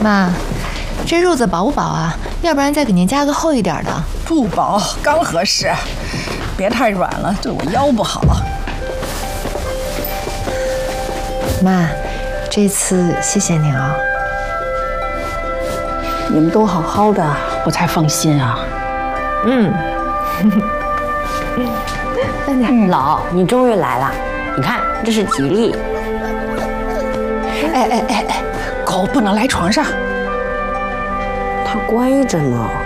妈，这褥子薄不薄啊？要不然再给您加个厚一点的。 不薄，刚合适，别太软了，对我腰不好。 妈，这次谢谢您啊。 你们都好好的，我才放心啊。 老，你终于来了，你看这是吉利。 哎，狗不能来床上。 它乖着呢。